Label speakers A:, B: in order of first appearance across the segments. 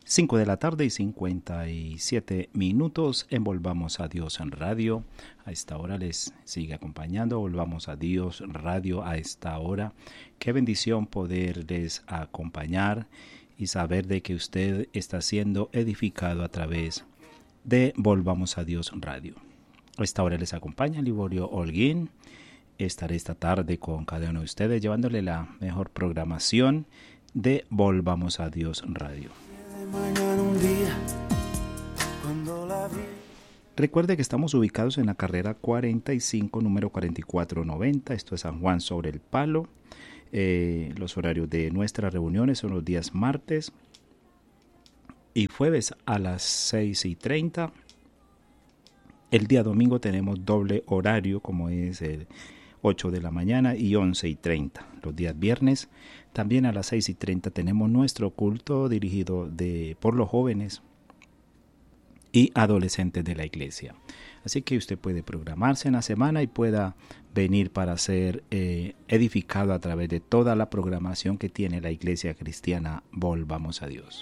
A: 5 de la tarde y 57 minutos en Volvamos a Dios en Radio. A esta hora les sigue acompañando Volvamos a Dios Radio a esta hora. Qué bendición poderles acompañar y saber de que usted está siendo edificado a través de Volvamos a Dios Radio. A esta hora les acompaña Liborio Holguín. Estaré esta tarde con cada uno de ustedes llevándole la mejor programación de Volvamos a Dios Radio. Recuerde que estamos ubicados en la carrera 45, número 4490. Esto es San Juan sobre el Palo. Los horarios de nuestras reuniones son los días martes y jueves a las 6:30. El día domingo tenemos doble horario, como es el 8 de la mañana y 11:30. Los días viernes también a las 6:30 tenemos nuestro culto dirigido por los jóvenes y adolescentes de la iglesia. Así que usted puede programarse en la semana y pueda venir para ser edificado a través de toda la programación que tiene la iglesia cristiana Volvamos a Dios.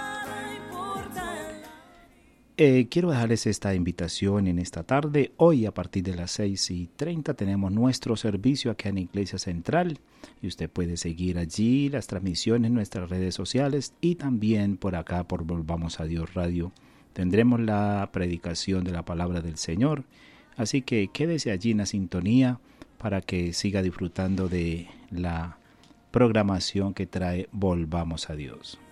A: Quiero dejarles esta invitación en esta tarde. Hoy a partir de las 6:30 tenemos nuestro servicio aquí en la Iglesia Central y usted puede seguir allí las transmisiones en nuestras redes sociales y también por acá por Volvamos a Dios Radio. Tendremos la predicación de la palabra del Señor, así que quédese allí en la sintonía para que siga disfrutando de la programación que trae Volvamos a Dios.